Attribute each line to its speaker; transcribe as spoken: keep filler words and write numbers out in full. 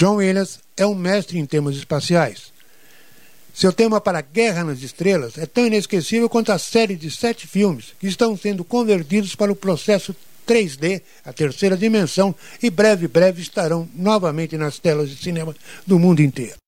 Speaker 1: John Williams é um mestre em temas espaciais. Seu tema para Guerra nas Estrelas é tão inesquecível quanto a série de sete filmes que estão sendo convertidos para o processo três D, a terceira dimensão, e breve, breve estarão novamente nas telas de cinema do mundo inteiro.